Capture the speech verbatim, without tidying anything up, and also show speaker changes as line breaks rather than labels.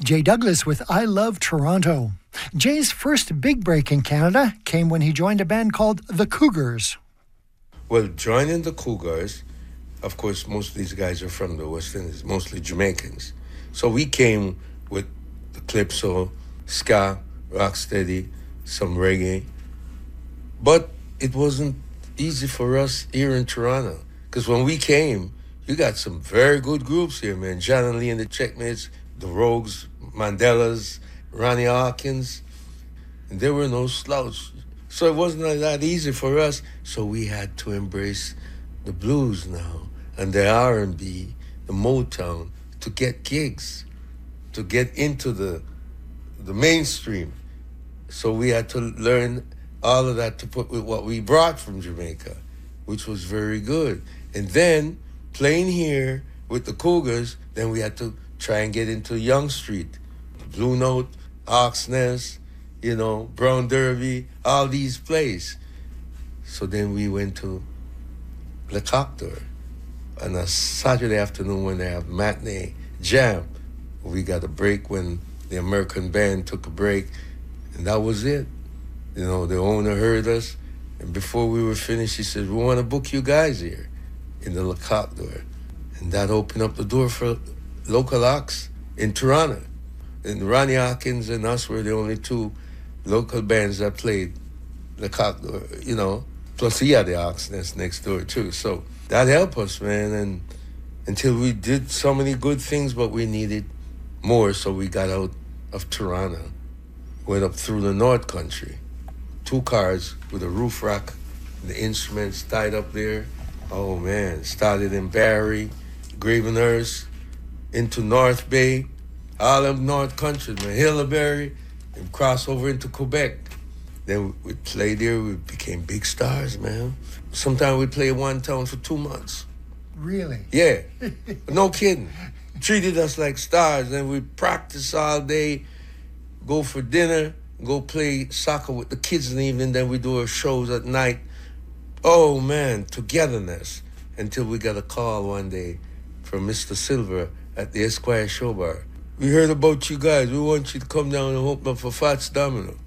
Jay Douglas with I Love Toronto. Jay's first big break in Canada came when he joined a band called The Cougars.
Well, joining The Cougars, of course, most of these guys are from the West Indies, mostly Jamaicans. So we came with the calypso, ska, rocksteady, some reggae. But it wasn't easy for us here in Toronto, because when we came, you got some very good groups here, man. John and Lee and the Checkmates, the Rogues, Mandelas, Ronnie Hawkins, and there were no slouch. So it wasn't that easy for us. So we had to embrace the blues now and the R and B, the Motown, to get gigs, to get into the the mainstream. So we had to learn all of that to put with what we brought from Jamaica, which was very good. And then playing here with the Cougars, then we had to try and get into Yonge Street, Blue Note, Hawks Nest, you know, Brown Derby, all these plays. So then we went to Le Coq d'Or on a Saturday afternoon when they have matinee jam. We got a break when the American band took a break, and that was it. You know, the owner heard us, and before we were finished, he said, we want to book you guys here in the Le Coq d'Or. And that opened up the door for local acts in Toronto. And Ronnie Hawkins and us were the only two local bands that played Le Coq d'Or, you know. Plus he had the Hawks Nest next door too. So that helped us, man. And until we did so many good things, but we needed more, so we got out of Toronto. Went up through the North Country. Two cars with a roof rack, the instruments tied up there. Oh man, started in Barrie, Gravenhurst, into North Bay, all of North Country, man, Hillsbury, and cross over into Quebec. Then we played there, we became big stars, man. Sometimes we played one town for two months.
Really?
Yeah, no kidding. Treated us like stars, and we practice all day, go for dinner, go play soccer with the kids in the evening, then we do our shows at night. Oh man, togetherness. Until we got a call one day from Mister Silver at the Esquire Show Bar. We heard about you guys. We want you to come down and open up for Fats Domino.